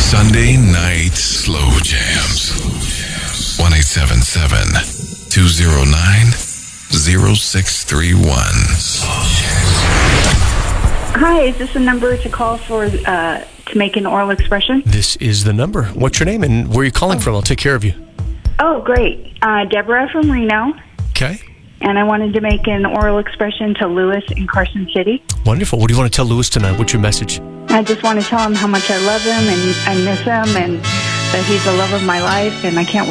Sunday night slow jams. 1-877-209-0631. Hi, is this a number to call for to make an oral expression? This is the number. What's your name and where are you calling from? I'll take care of you. Oh, great. Deborah from Reno, Okay. and I wanted to make an oral expression to Lewis in Carson City. Wonderful. What do you want to tell Lewis tonight? What's your message? I just want to tell him how much I love him and I miss him and that he's the love of my life, and I can't wait